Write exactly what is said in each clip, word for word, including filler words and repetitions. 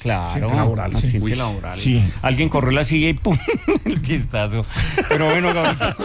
Claro. Accidente laboral, sí. Accidente Uy, laboral. sí. Alguien corrió la silla y ¡pum! El tiestazo. Pero bueno, Gabriel.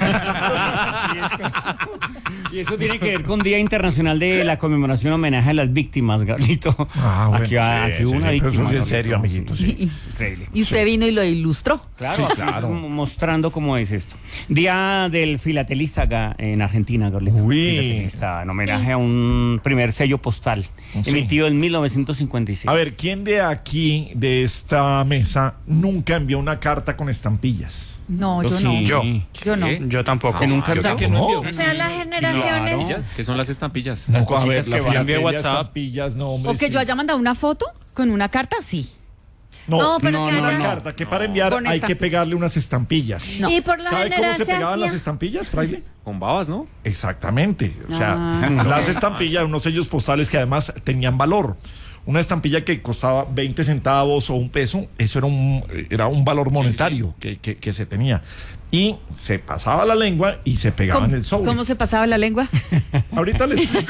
y, esto, y eso tiene que ver con Día Internacional de la Conmemoración Homenaje a las Víctimas, Gablito. Ah, bueno, aquí, aquí sí, hubo sí, una sí, víctima. pero eso sí es Gablito. serio, amiguito, sí. Increíble. Y usted vino y lo ilustró. Claro, Sí, claro. mostrando cómo es esto. Día del filatelista ga- en Argentina, Gablito. Uy. Filatelista, en homenaje a un primer sello postal Sí. emitido en mil novecientos cincuenta y seis. A ver, ¿quién de aquí, de esta mesa, nunca envió una carta con estampillas? No, yo, sí. no. Yo. Yo no. Yo tampoco. Que nunca yo se- tampoco. no. O sea, las generaciones. Estampillas, ¿qué son las estampillas? No, a cositas ver, que la van. filatelia, Envía WhatsApp. estampillas, no, hombre, O que sí. yo haya mandado una foto con una carta, sí. No, No, pero no, que no, una haya- no. carta que para enviar Con hay que estampillas. pegarle unas estampillas. No. Y por lo ¿Sabe cómo general se se pegaban las hacía. estampillas, fraile? Con babas, ¿no? Exactamente. O sea, Ah. las estampillas, unos sellos postales que además tenían valor. Una estampilla que costaba veinte centavos o un peso, eso era un, era un valor monetario Que, que, que se tenía. Y se pasaba la lengua y se pegaba ¿Cómo, en el sobre. cómo se pasaba la lengua? Ahorita les explico.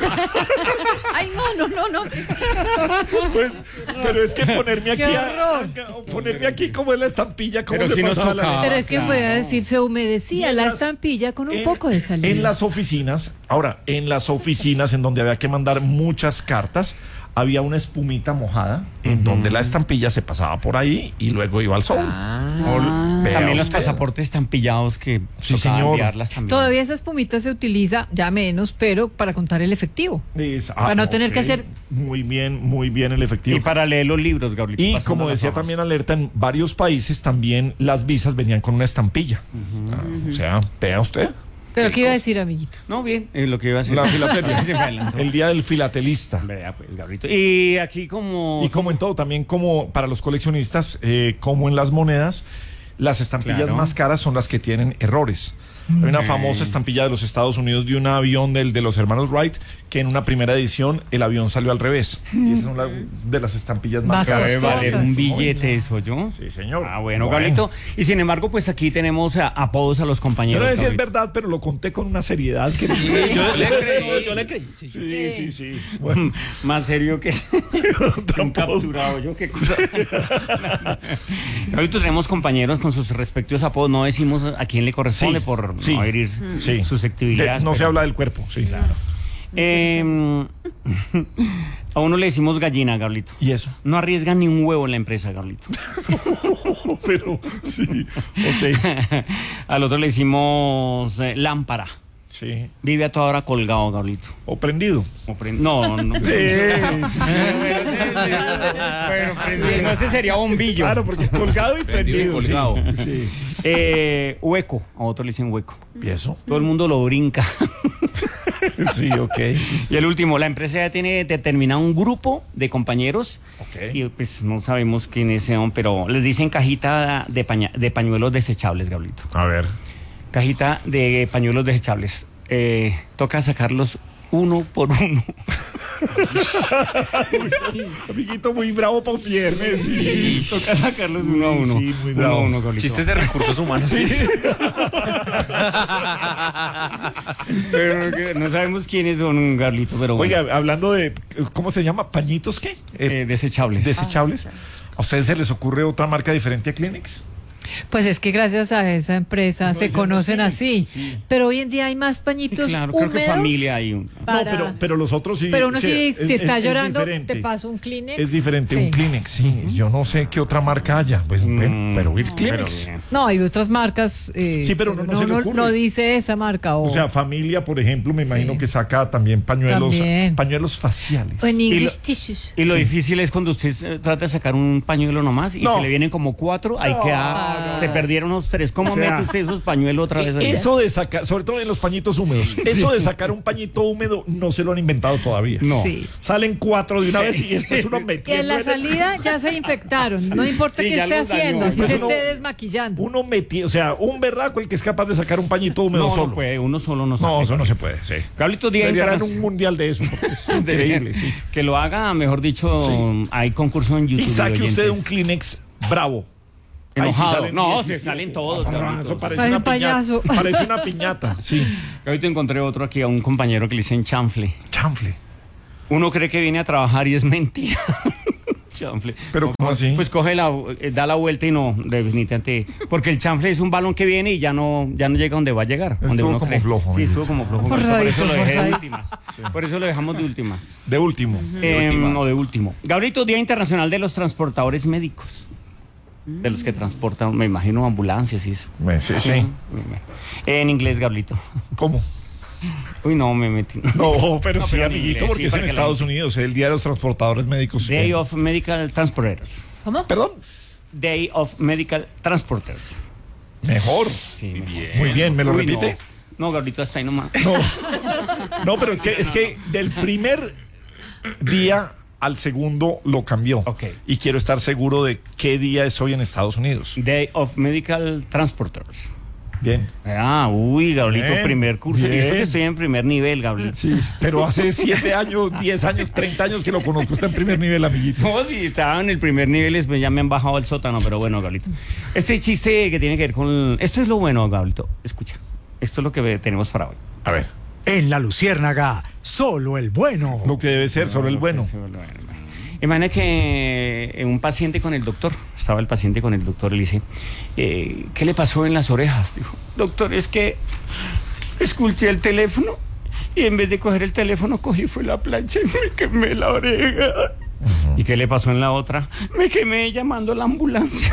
Ay, no, no, no, no. Pues, pero es que ponerme aquí, ¡Qué a- horror! a- ponerme aquí como es la estampilla, cómo Pero se si nos pasaba la tocaba. lengua. Pero es que claro. voy a decir, se humedecía Y en la las- estampilla con un en- poco de saliva. En las oficinas, ahora, en las oficinas en donde había que mandar muchas cartas, había una espumita mojada en donde la estampilla se pasaba por ahí y luego iba al sobre. Ah. Vea También los usted. pasaportes están pillados que Sí, tocaba señor. enviarlas también. Todavía esa espumita se utiliza, ya menos, pero para contar el efectivo. Es- Para no tener que ok. hacer- Muy bien, muy bien el efectivo. Y para leer los libros, Gabriel. Y como decía también Alerta, en varios países también las visas venían con una estampilla. Ah, o sea, vea usted. Pero Qué ¿qué iba a cosa. decir, amiguito? No, bien, es lo que iba a decir. La filatelia. Se me adelantó. El día del filatelista. Vea, pues, Gabrielito. Y aquí como... Y como en todo, también como para los coleccionistas, eh, como en las monedas, las estampillas Claro. más caras son las que tienen errores. Hay una famosa estampilla de los Estados Unidos de un avión del, de los hermanos Wright, que en una primera edición el avión salió al revés. Y esa es una de las estampillas más, Más caras. Debe valer costosas. un billete eso, ¿yo? Sí, señor. Ah, bueno, Gabrielito. Y sin embargo, pues aquí tenemos a- apodos a los Yo compañeros. no sé si es Gabrielito. verdad, pero lo conté con una seriedad que... yo le creí, yo le creí. Sí, sí, sí. Bueno, Más serio que un capturado, yo qué cosa. Ahorita tenemos compañeros con sus respectivos apodos, no decimos a quién le corresponde Sí, por sí, no herir sí. susceptibilidades. De- no se pero- habla del cuerpo, sí. Eh, a uno le decimos gallina, Gablito. ¿Y eso? No arriesgan ni un huevo en la empresa, Gablito. Pero, sí, ok. Al otro le decimos eh, lámpara. Sí. Vive a toda hora colgado, Gablito. O prendido. O prend- No, no. Sí, sí, sí. Bueno, prendido. No, ese sería bombillo. Claro, porque colgado y Prendido y prendido. colgado. Sí. Eh, hueco. A otro le dicen hueco. ¿Y eso? Todo el mundo lo brinca. Sí, ok. Y el último, la empresa ya tiene determinado un grupo de compañeros. Ok. Y pues no sabemos quiénes son, pero les dicen cajita de, paña- de pañuelos desechables, Gablito. A ver. Cajita de pañuelos desechables. Eh, toca sacarlos uno por uno. Amiguito muy bravo para un viernes. Sí. Toca sacarlos uno a uno. Sí, muy uno bravo. a uno, Gablito. Chistes de recursos humanos. Pero que no sabemos quiénes son, Gablito, pero bueno. Oiga, hablando de, ¿cómo se llama? ¿Pañitos qué? Eh, Eh, desechables. ¿Desechables? ¿A ustedes se les ocurre otra marca diferente a Kleenex? Pues es que gracias a esa empresa No, se dicen conocen ustedes, así. sí. Pero hoy en día hay más Sí, pañitos claro, creo húmedos. que familia hay un. Para- No, pero, pero los otros sí. Pero uno sí, sí, es- si está es- es llorando, diferente. te paso un Kleenex. Es diferente, Sí. un Kleenex, sí. Yo no sé qué otra marca haya. Pues, bueno, Mm, pero el pero Kleenex. bien. No, hay otras marcas. eh, Sí, pero uno no se le ocurre. no dice esa marca. O, O sea, familia, por ejemplo, me Sí. imagino que saca también pañuelos, También. pañuelos faciales. o en Y English lo- tissues. Y lo Sí. difícil es cuando usted eh, trata de sacar un pañuelo nomás y No. se le vienen como cuatro, ahí queda, se perdieron unos tres. ¿Cómo O sea, mete usted esos pañuelos otra vez? ahí? Eso de sacar, sobre todo en los pañitos húmedos, eso de sacar un pañito húmedo no se lo han inventado todavía. No. Sí. Salen cuatro de una Sí, vez y después sí. uno Y metiendo en la en el- salida ya se infectaron. No importa Sí, qué ya esté los dañó. haciendo, si Pues se uno- esté desmaquillando. Uno metido, o sea, un berraco el que es capaz de sacar un pañito húmedo No, solo. no puede, uno solo no sabe. No, eso no se puede, sí. Gablito, Día Debería haber Internacional. un mundial de eso, porque es increíble, sí. Que lo haga, mejor dicho, Sí. hay concurso en YouTube. Y saque de usted un oyentes. Kleenex bravo. Ahí sí Enojado. salen No, diecisiete. se salen todos, Ah, Gablito. eso parece Parece una un payaso. piñata. Parece una piñata, sí. Ahorita encontré otro aquí, a un compañero que le dicen chanfle. Chanfle. Uno cree que viene a trabajar y es mentira. chanfle. ¿Pero No, cómo pues, así? Pues coge la, eh, da la vuelta y no, definitivamente. Porque el chanfle es un balón que viene y ya no, ya no llega donde va a llegar. Donde Estuvo uno como cree. flojo, Sí, ¿no? estuvo como flojo. Por Forzadito, eso lo dejé de forzadito. últimas. Por eso lo dejamos de últimas. De último. Eh, últimas. o de último. Gabrielito, Día Internacional de los Transportadores Médicos. De los que transportan, me imagino, ambulancias y eso. Me- Sí, sí. En inglés, Gabrielito. ¿Cómo? Uy, no, me metí. No, pero No, sí, pero en amiguito, inglés, porque sí, es en para que la Estados gente- Unidos, es el Día de los Transportadores Médicos. Day Eh, of Medical Transporters. ¿Cómo? Perdón, Day of Medical Transporters. mejor. Sí, mejor. Muy bien, ¿me lo Uy, repite? No, no, Gabrielito, hasta ahí nomás. No, no, pero es que, es que del primer día al segundo lo cambió. Ok. Y quiero estar seguro de qué día es hoy en Estados Unidos. Day of Medical Transporters. Bien. Ah, uy, Gabrielito, Bien, primer curso. Y bien. eso que estoy en primer nivel, Gabrielito. Sí, pero hace siete años, diez años, treinta años que lo conozco, está en primer nivel, amiguito. No, si estaba en el primer nivel, después ya me han bajado al sótano, pero bueno, Gabrielito. Este chiste que tiene que ver con... Esto es lo bueno, Gabrielito. Escucha. Esto es lo que ve- tenemos para hoy. A ver, En La Luciérnaga, solo el bueno. lo que debe ser sobre el bueno. Sí, bueno, bueno, bueno. Imagina que eh, un paciente con el doctor, estaba el paciente con el doctor, le dice, eh, ¿qué le pasó en las orejas? Dijo, doctor, es que escuché el teléfono y en vez de coger el teléfono cogí fue la plancha y me quemé la oreja. ¿Y qué le pasó en la otra? Me quemé llamando a la ambulancia.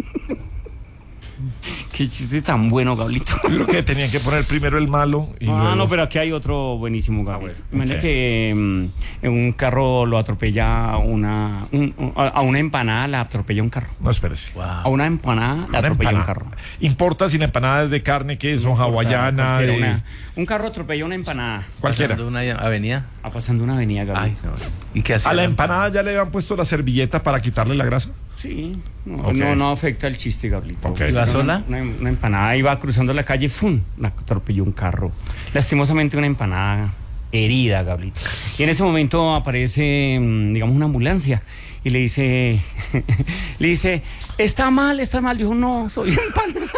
Qué chiste tan bueno, Gablito. Creo que tenían que poner primero el malo y Ah, luego- no, pero aquí hay otro buenísimo, Gabriel. bueno, Imagina ok. que mm, en un carro lo atropella una... un- un- a a una empanada la atropella un carro. No, espérese. A una empanada la Una atropella un empanada. carro. Importa si la empanada es de carne, queso, hawaiana, Cualquiera, de- una- un carro atropella una empanada. cualquiera. Pasando una avenida. A pasando una avenida, Gabriel. Ay, no. ¿Y qué hacía? ¿A la empanada ya le habían puesto la servilleta para quitarle la grasa? Sí, no, Ok. no, no afecta el chiste, Gabrielito. Ok. ¿Iba sola? Una, una empanada iba cruzando la calle, ¡fum! La atropelló un carro. Lastimosamente una empanada herida, Gabrielito. Y en ese momento aparece, mm, digamos, una ambulancia y le dice, le dice, está mal, está mal. Dijo, no, soy empanada.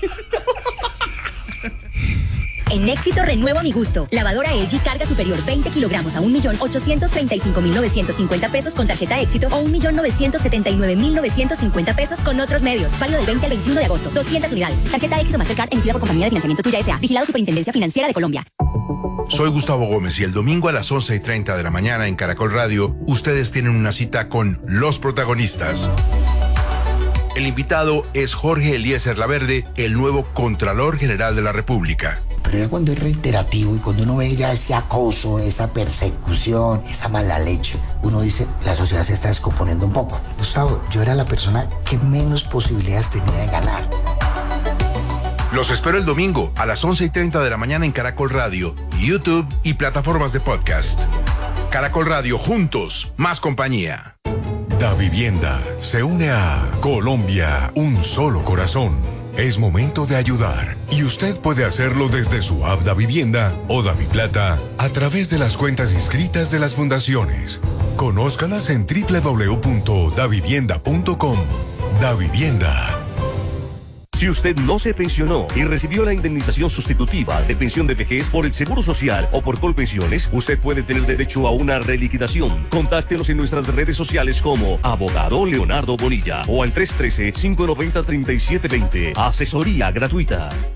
En Éxito renuevo mi gusto. Lavadora L G carga superior veinte kilogramos a un millón ochocientos treinta y cinco mil novecientos cincuenta pesos con tarjeta Éxito o un millón novecientos setenta y nueve mil novecientos cincuenta pesos con otros medios. Válido del veinte al veintiuno de agosto. doscientas unidades. Tarjeta Éxito Mastercard emitida por Compañía de Financiamiento Tuya S A. Vigilado Superintendencia Financiera de Colombia. Soy Gustavo Gómez y el domingo a las once y treinta de la mañana en Caracol Radio, ustedes tienen una cita con los protagonistas. El invitado es Jorge Eliezer Laverde, el nuevo Contralor General de la República. Pero ya cuando es reiterativo y cuando uno ve ya ese acoso, esa persecución, esa mala leche, uno dice, la sociedad se está descomponiendo un poco. Gustavo, yo era la persona que menos posibilidades tenía de ganar. Los espero el domingo a las once y treinta de la mañana en Caracol Radio, YouTube y plataformas de podcast. Caracol Radio, juntos, más compañía. Da Vivienda se une a Colombia, un solo corazón. Es momento de ayudar y usted puede hacerlo desde su app Da Vivienda o Da Mi Plata a través de las cuentas inscritas de las fundaciones. Conózcalas en doble u doble u doble u punto da vivienda punto com. Da Vivienda. Si usted no se pensionó y recibió la indemnización sustitutiva de pensión de vejez por el Seguro Social o por Colpensiones, usted puede tener derecho a una reliquidación. Contáctenos en nuestras redes sociales como Abogado Leonardo Bonilla o al tres uno tres, cinco nueve cero, tres siete dos cero. Asesoría gratuita.